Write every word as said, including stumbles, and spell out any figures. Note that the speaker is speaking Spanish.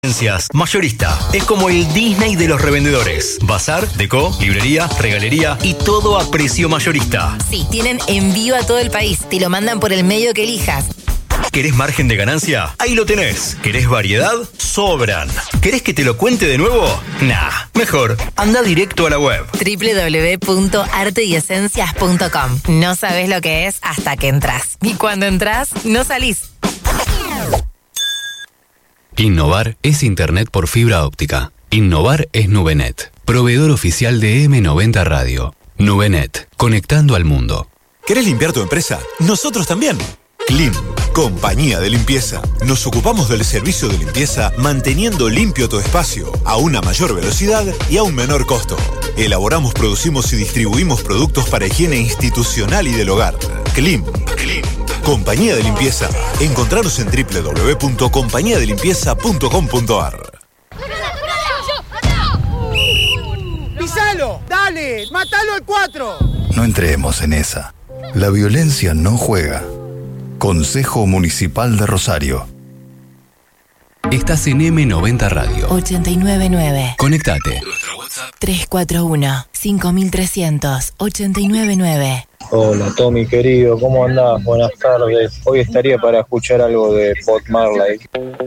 Mayorista es como el Disney de los revendedores. Bazar, deco, librería, regalería y todo a precio mayorista. Sí, tienen envío a todo el país. Te lo mandan por el medio que elijas. ¿Querés margen de ganancia? Ahí lo tenés. ¿Querés variedad? Sobran. ¿Querés que te lo cuente de nuevo? Nah, mejor, anda directo a la web. doble u doble u doble u punto arte y esencias punto com. No sabés lo que es hasta que entras. Y cuando entras, no salís. Innovar es Internet por fibra óptica. Innovar es Nubenet, proveedor oficial de eme noventa Radio. Nubenet, conectando al mundo. ¿Querés limpiar tu empresa? Nosotros también. Clean, compañía de limpieza. Nos ocupamos del servicio de limpieza manteniendo limpio tu espacio a una mayor velocidad y a un menor costo. Elaboramos, producimos y distribuimos productos para higiene institucional y del hogar. Clean, Clean. Compañía de limpieza. Encontranos en doble u doble u doble u punto compañía de limpieza punto com punto a r. ¡Pisalo! ¡Dale! ¡Mátalo al cuatro! No entremos en esa. La violencia no juega. Consejo Municipal de Rosario. Estás en eme noventa Radio. ochenta y nueve nueve. Conectate. tres cuatro uno, cinco tres cero cero, ochenta y nueve nueve. Hola Tommy querido, ¿cómo andás? Buenas tardes. Hoy estaría para escuchar algo de Bob Marley.